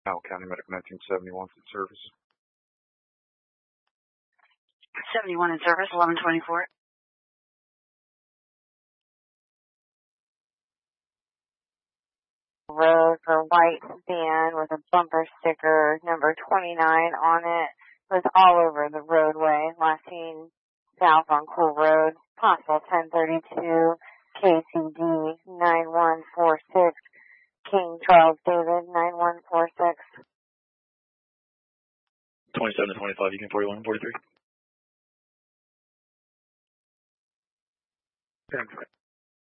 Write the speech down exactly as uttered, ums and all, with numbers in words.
Howell County Medical nineteen seventy-one in service. seventy-one in service, eleven twenty-four. Road for white van with a bumper sticker, number twenty-nine on it. Was all over the roadway. Last seen south on Cool Road. Possible ten thirty-two, K C D nine one four six, King Charles David nine one four six. twenty-seven to twenty-five, you can forty-one and forty-three. ten